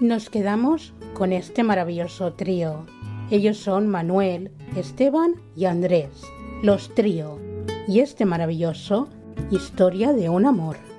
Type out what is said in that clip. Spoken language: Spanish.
Nos quedamos con este maravilloso trío. Ellos son Manuel, Esteban y Andrés, los Trío, y este maravilloso Historia de un amor.